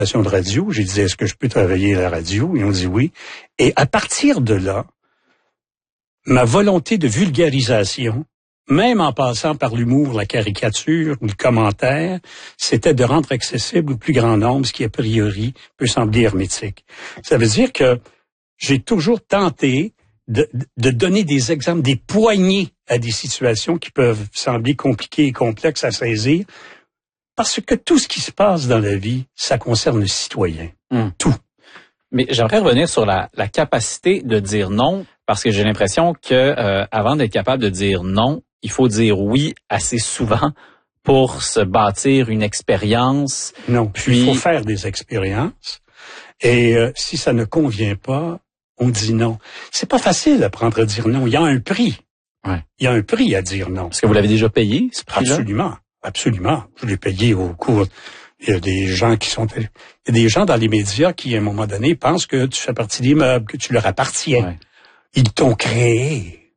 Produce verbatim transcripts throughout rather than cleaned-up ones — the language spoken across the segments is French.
de radio. J'ai dit, est-ce que je peux travailler à la radio? Ils ont dit oui. Et à partir de là, ma volonté de vulgarisation, même en passant par l'humour, la caricature ou le commentaire, c'était de rendre accessible au plus grand nombre, ce qui a priori peut sembler hermétique. Ça veut dire que j'ai toujours tenté de, de donner des exemples, des poignées à des situations qui peuvent sembler compliquées et complexes à saisir, parce que tout ce qui se passe dans la vie, ça concerne le citoyen. Mmh. Tout. Mais j'aimerais revenir sur la, la capacité de dire non, parce que j'ai l'impression que euh, avant d'être capable de dire non, il faut dire oui assez souvent pour se bâtir une expérience. Non, puis il faut faire des expériences. Et euh, si ça ne convient pas, on dit non. C'est pas facile d'apprendre à dire non. Il y a un prix. Ouais. Il y a un prix à dire non. Est-ce que vous l'avez déjà payé, ce prix-là? Absolument. Absolument. Je l'ai payé au cours. Il y a des gens qui sont, il y a des gens dans les médias qui, à un moment donné, pensent que tu fais partie des meubles, que tu leur appartiens. Ouais. Ils t'ont créé.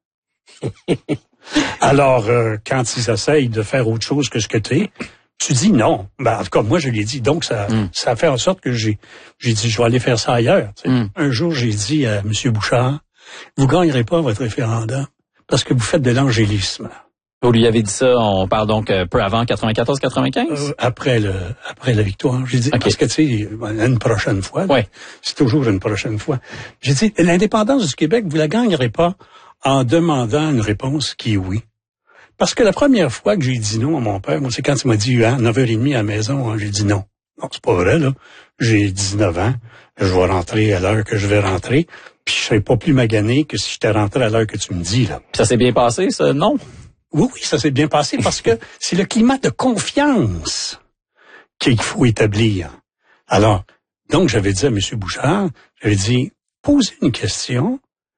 Alors, euh, quand ils essayent de faire autre chose que ce que tu es, tu dis non. Ben, en tout cas, moi, je l'ai dit. Donc, ça, mm. ça a fait en sorte que j'ai, j'ai dit, je vais aller faire ça ailleurs. Mm. Un jour, j'ai dit à M. Bouchard, vous gagnerez pas votre référendum parce que vous faites de l'angélisme. Vous lui avez dit ça, on parle donc euh, peu avant quatre-vingt-quatorze quatre-vingt-quinze? Euh, après le, après la victoire. J'ai dit, okay. Parce que tu sais, une prochaine fois. Ouais. C'est toujours une prochaine fois. J'ai dit, l'indépendance du Québec, vous la gagnerez pas en demandant une réponse qui est oui. Parce que la première fois que j'ai dit non à mon père, moi, c'est quand il m'a dit, hein, neuf heures trente à la maison, hein, j'ai dit non. Non, c'est pas vrai, là. J'ai dix-neuf ans. Je vais rentrer à l'heure que je vais rentrer. Puis je serais pas plus magané que si j'étais rentré à l'heure que tu me dis, là. Ça s'est bien passé, ça, non? Oui, oui, ça s'est bien passé parce que c'est le climat de confiance qu'il faut établir. Alors, donc, j'avais dit à M. Bouchard, j'avais dit, posez une question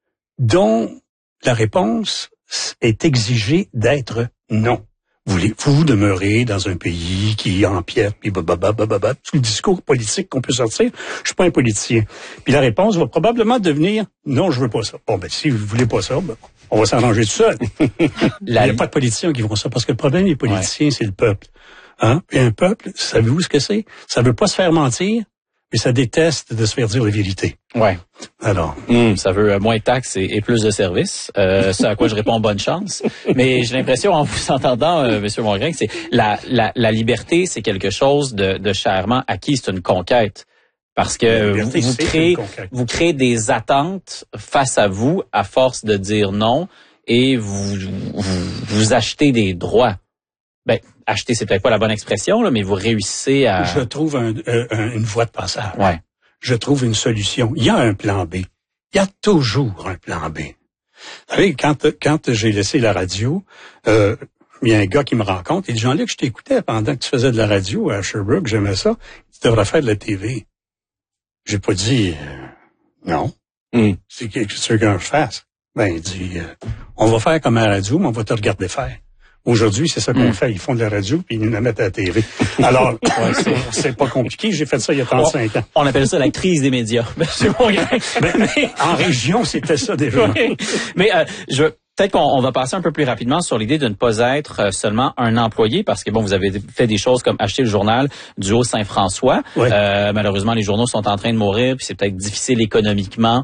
dont la réponse est exigée d'être non. Voulez-vous demeurer dans un pays qui empiète, puis babababababa, tout le discours politique qu'on peut sortir? Je suis pas un politicien. Puis la réponse va probablement devenir, non, je veux pas ça. Bon, ben, si vous voulez pas ça, ben, on va s'arranger tout seul. Il n'y a pas de politiciens qui vont ça, parce que le problème des politiciens, ouais. c'est le peuple. Hein? Et un peuple, savez-vous ce que c'est? Ça veut pas se faire mentir, mais ça déteste de se faire dire la vérité. Ouais. Alors. Mmh, ça veut moins de taxes et, et plus de services. Euh, ce à quoi je réponds bonne chance. Mais j'ai l'impression, en vous entendant, euh, M. Mongrain, que c'est la, la, la liberté, c'est quelque chose de, de chèrement acquis, c'est une conquête. Parce que liberté, vous, vous, créez, vous créez des attentes face à vous à force de dire non et vous, vous, vous achetez des droits. Ben, acheter, c'est peut-être pas la bonne expression, là, mais vous réussissez à... Je trouve un, un, une voie de passage. Ouais. Je trouve une solution. Il y a un plan B. Il y a toujours un plan B. Vous savez, quand, quand j'ai laissé la radio, euh, il y a un gars qui me rencontre. Il dit, Jean-Luc, je t'écoutais pendant que tu faisais de la radio à Sherbrooke, j'aimais ça. Tu devrais faire de la T V. J'ai pas dit euh, non. Mm. C'est quelque chose que je fasse. Ben, il dit, euh, on va faire comme à la radio, mais on va te regarder faire. Aujourd'hui, c'est ça qu'on mm. fait. Ils font de la radio puis ils nous la mettent à la T V. Alors, ouais, c'est, c'est pas compliqué. J'ai fait ça il y a trente-cinq ans. On appelle ça la crise des médias. C'est bon, mais, en région, c'était ça déjà. Oui. Mais euh, je peut-être qu'on on va passer un peu plus rapidement sur l'idée de ne pas être seulement un employé, parce que bon, vous avez fait des choses comme acheter le journal du Haut-Saint-François. Oui. Euh, malheureusement, les journaux sont en train de mourir, puis c'est peut-être difficile économiquement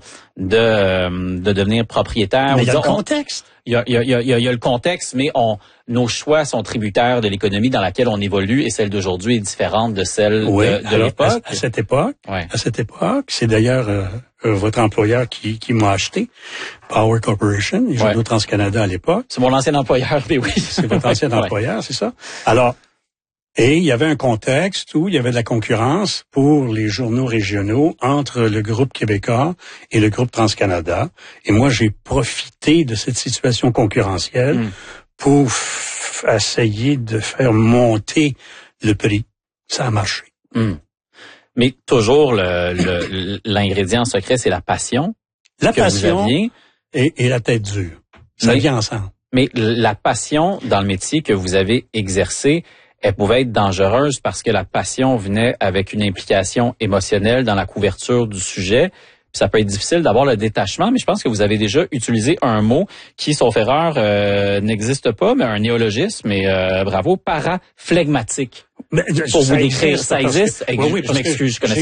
de de devenir propriétaire. Mais il y a le contexte. Il y a, il y a, il y a, il y a le contexte, mais on, nos choix sont tributaires de l'économie dans laquelle on évolue, et celle d'aujourd'hui est différente de celle oui, de, de alors, l'époque. À, à cette époque, ouais. à cette époque, c'est d'ailleurs euh, euh, votre employeur qui, qui m'a acheté, Power Corporation, les journaux ouais. TransCanada à l'époque. C'est mon ancien employeur, mais oui. C'est votre ancien ouais. employeur, c'est ça? Alors, et il y avait un contexte où il y avait de la concurrence pour les journaux régionaux entre le groupe québécois et le groupe TransCanada. Et moi, j'ai profité de cette situation concurrentielle mm. pour f- essayer de faire monter le prix. Ça a marché. Mm. Mais toujours, le, le, l'ingrédient secret, c'est la passion. La passion et, et la tête dure. Ça mais, vient ensemble. Mais la passion dans le métier que vous avez exercé, elle pouvait être dangereuse parce que la passion venait avec une implication émotionnelle dans la couverture du sujet. ça peut être difficile d'avoir le détachement, mais je pense que vous avez déjà utilisé un mot qui, sauf erreur, euh, n'existe pas, mais un néologisme, mais euh, bravo, paraflegmatique. Mais, Pour vous ça décrire, existe, ça existe. Que, oui, oui, je m'excuse, je connais